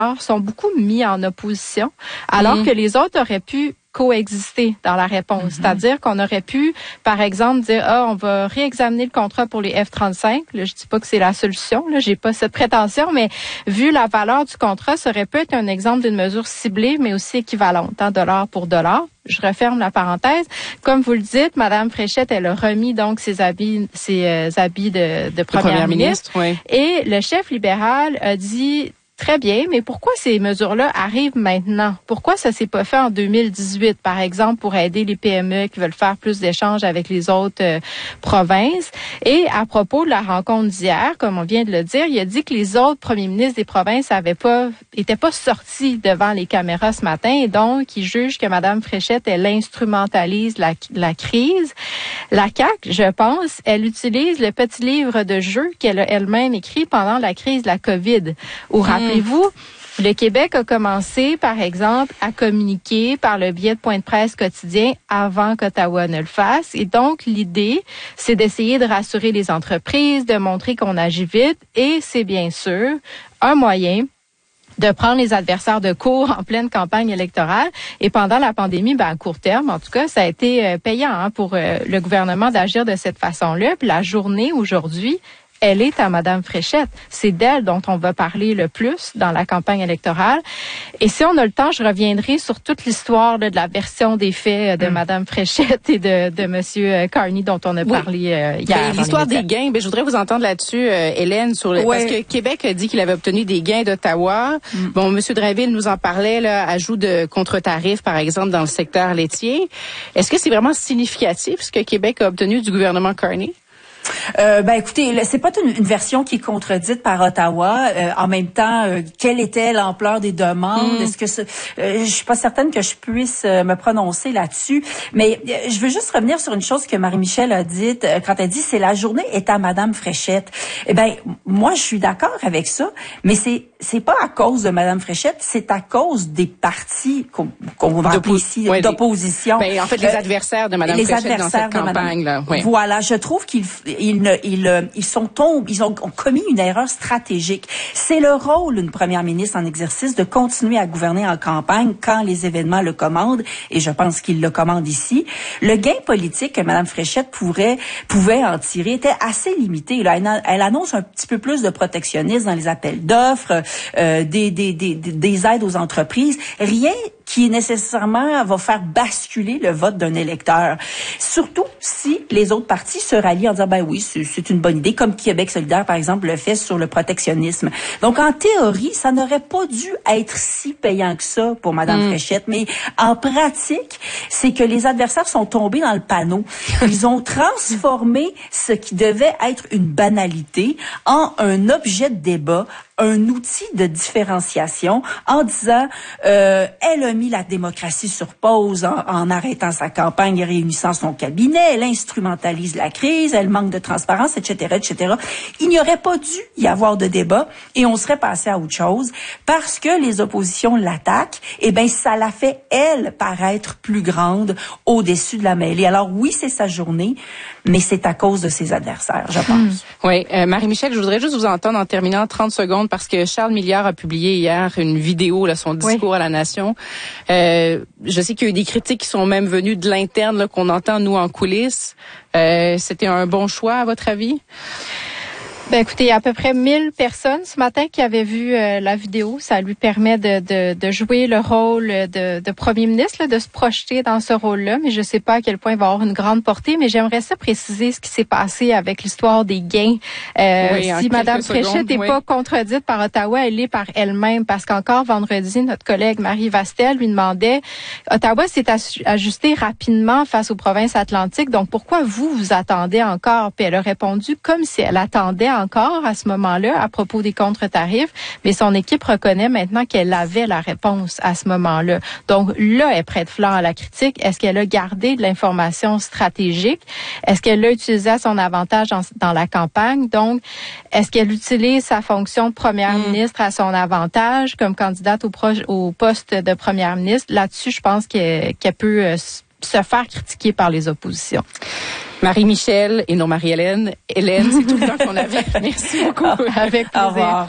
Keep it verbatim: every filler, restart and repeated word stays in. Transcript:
sont beaucoup mis en opposition, alors mmh. que les autres auraient pu coexister dans la réponse. Mm-hmm. C'est-à-dire qu'on aurait pu, par exemple, dire, ah, on va réexaminer le contrat pour les F trente-cinq. Là, je dis pas que c'est la solution, là, j'ai pas cette prétention, mais vu la valeur du contrat, ça aurait pu être un exemple d'une mesure ciblée, mais aussi équivalente, hein, dollar pour dollar. Je referme la parenthèse. Comme vous le dites, Madame Fréchette, elle a remis donc ses habits, ses euh, habits de, de première, première ministre. ministre oui. Et le chef libéral a dit, très bien, mais pourquoi ces mesures-là arrivent maintenant? Pourquoi ça s'est pas fait en deux mille dix-huit, par exemple, pour aider les P M E qui veulent faire plus d'échanges avec les autres euh, provinces? Et à propos de la rencontre d'hier, comme on vient de le dire, il a dit que les autres premiers ministres des provinces avaient pas, étaient pas sortis devant les caméras ce matin, et donc il juge que Mme Fréchette, elle instrumentalise la, la crise. La C A Q, je pense, elle utilise le petit livre de jeu qu'elle a elle-même écrit pendant la crise de la COVID, où mmh. Rappelez-vous, le Québec a commencé, par exemple, à communiquer par le biais de points de presse quotidiens avant qu'Ottawa ne le fasse. Et donc, l'idée, c'est d'essayer de rassurer les entreprises, de montrer qu'on agit vite. Et c'est bien sûr un moyen de prendre les adversaires de court en pleine campagne électorale. Et pendant la pandémie, ben, à court terme, en tout cas, ça a été euh, payant hein, pour euh, le gouvernement d'agir de cette façon-là. Puis la journée aujourd'hui, elle est à Madame Fréchette. C'est d'elle dont on va parler le plus dans la campagne électorale. Et si on a le temps, je reviendrai sur toute l'histoire là, de la version des faits de mm. Madame Fréchette et de, de Monsieur Carney dont on a oui. parlé euh, hier. Ben, l'histoire des gains, ben, je voudrais vous entendre là-dessus, euh, Hélène, sur le, ouais. parce que Québec a dit qu'il avait obtenu des gains d'Ottawa. Mm. Bon, Monsieur Drainville nous en parlait, là, ajout de contre-tarifs, par exemple, dans le secteur laitier. Est-ce que c'est vraiment significatif ce que Québec a obtenu du gouvernement Carney? Euh, ben écoutez, c'est pas une, une version qui est contredite par Ottawa. Euh, en même temps, euh, quelle était l'ampleur des demandes? Mm. Est-ce que ce, euh, je suis pas certaine que je puisse euh, me prononcer là-dessus. Mais euh, je veux juste revenir sur une chose que Marie-Michel a dite euh, quand elle dit c'est la journée est à Madame Fréchette. Eh ben moi je suis d'accord avec ça, mais c'est c'est pas à cause de Madame Fréchette, c'est à cause des partis qu'on, qu'on va appeler ici ouais, d'opposition. Ben, en fait, les euh, adversaires de Madame Fréchette dans cette campagne là. Oui. Voilà, je trouve qu'ils Ils, ne, ils, ils sont tombés, ils ont, ont commis une erreur stratégique. C'est le rôle d'une première ministre en exercice de continuer à gouverner en campagne quand les événements le commandent, et je pense qu'il le commande ici. Le gain politique que Mme Fréchette pourrait, pouvait en tirer était assez limité. Là, elle, elle annonce un petit peu plus de protectionnisme dans les appels d'offres, euh, des, des, des, des aides aux entreprises. Rien qui nécessairement va faire basculer le vote d'un électeur. Surtout si les autres partis se rallient en disant, ben oui, c'est, c'est une bonne idée, comme Québec solidaire, par exemple, le fait sur le protectionnisme. Donc, en théorie, ça n'aurait pas dû être si payant que ça pour Mme mmh. Fréchette, mais en pratique, c'est que les adversaires sont tombés dans le panneau. Ils ont transformé ce qui devait être une banalité en un objet de débat, un outil de différenciation en disant euh, elle a mis la démocratie sur pause en, en arrêtant sa campagne et réunissant son cabinet, elle instrumentalise la crise, elle manque de transparence, et cetera, et cetera. Il n'y aurait pas dû y avoir de débat et on serait passé à autre chose parce que les oppositions l'attaquent. Eh ben ça la fait elle paraître plus grande au-dessus de la mêlée. Alors oui, c'est sa journée, mais c'est à cause de ses adversaires, je pense. Mmh. Oui, euh, Marie-Michel, je voudrais juste vous entendre en terminant trente secondes parce que Charles Milliard a publié hier une vidéo, là, son discours oui. à la nation. Euh, je sais qu'il y a eu des critiques qui sont même venues de l'interne, là, qu'on entend, nous, en coulisses. Euh, c'était un bon choix, à votre avis? Ben écoutez, il y a à peu près mille personnes ce matin qui avaient vu euh, la vidéo. Ça lui permet de, de, de jouer le rôle de, de premier ministre, là, de se projeter dans ce rôle-là. Mais je sais pas à quel point il va avoir une grande portée. Mais j'aimerais ça préciser ce qui s'est passé avec l'histoire des gains. Euh, oui, si Mme Fréchette n'est oui. pas contredite par Ottawa, elle l'est par elle-même. Parce qu'encore vendredi, notre collègue Marie Vastel lui demandait, Ottawa s'est ajusté rapidement face aux provinces atlantiques. Donc pourquoi vous vous attendez encore? Puis elle a répondu comme si elle attendait encore à ce moment-là à propos des contre-tarifs, mais son équipe reconnaît maintenant qu'elle avait la réponse à ce moment-là. Donc là, elle prête flanc à la critique. Est-ce qu'elle a gardé de l'information stratégique? Est-ce qu'elle l'a utilisé à son avantage dans, dans la campagne? Donc, est-ce qu'elle utilise sa fonction de première mmh. ministre à son avantage comme candidate au, pro- au poste de première ministre? Là-dessus, je pense qu'elle, qu'elle peut euh, se faire critiquer par les oppositions. Marie-Michel et non Marie-Hélène. Hélène, c'est tout le temps qu'on avait. Merci beaucoup. Avec plaisir. Au revoir.